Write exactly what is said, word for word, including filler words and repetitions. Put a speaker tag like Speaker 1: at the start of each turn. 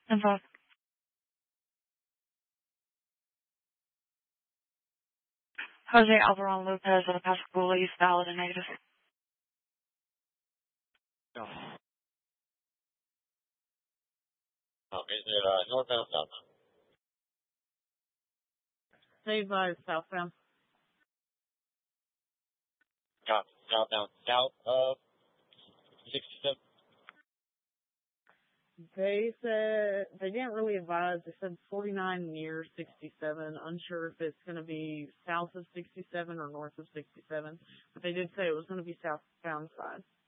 Speaker 1: Info. Jose Alvaron Lopez of Pascagoula East, valid and negative.
Speaker 2: No. Oh, is it uh, northbound, southbound?
Speaker 3: They advise southbound.
Speaker 2: Copy. Southbound, south of sixty-seven.
Speaker 3: They said they didn't really advise. They said forty-nine near sixty-seven. Unsure if it's going to be south of sixty-seven or north of sixty-seven. But they did say it was going to be southbound side.